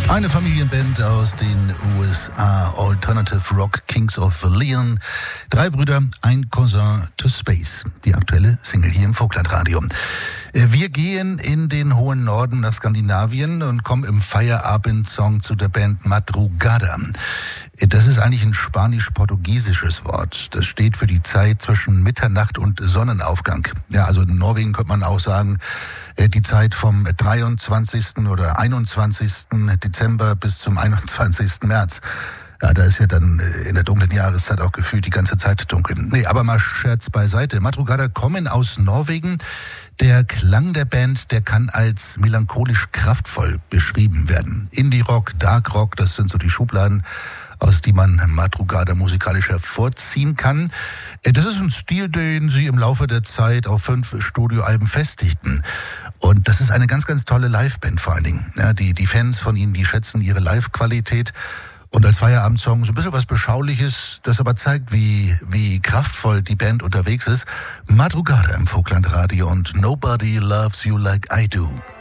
Eine Familienband aus den USA, Alternative Rock Kings of Leon. 3 Brüder, ein Cousin to Space. Die aktuelle Single hier im Vogtland-Radio. Wir gehen in den hohen Norden nach Skandinavien und kommen im Feierabendsong zu der Band Madrugada. Das ist eigentlich ein spanisch-portugiesisches Wort. Das steht für die Zeit zwischen Mitternacht und Sonnenaufgang. Ja, also in Norwegen könnte man auch sagen, die Zeit vom 23. oder 21. Dezember bis zum 21. März. Ja, da ist ja dann in der dunklen Jahreszeit auch gefühlt die ganze Zeit dunkel. Nee, aber mal Scherz beiseite. Madrugada kommen aus Norwegen. Der Klang der Band, der kann als melancholisch kraftvoll beschrieben werden. Indie-Rock, Dark-Rock, das sind so die Schubladen, aus die man Madrugada musikalisch hervorziehen kann. Das ist ein Stil, den sie im Laufe der Zeit auf 5 Studioalben festigten. Und das ist eine ganz, ganz tolle Liveband vor allen Dingen. Ja, die Fans von ihnen, die schätzen ihre Live-Qualität. Und als Feierabendsong so ein bisschen was Beschauliches, das aber zeigt, wie kraftvoll die Band unterwegs ist. Madrugada im Vogtland-Radio und Nobody Loves You Like I Do.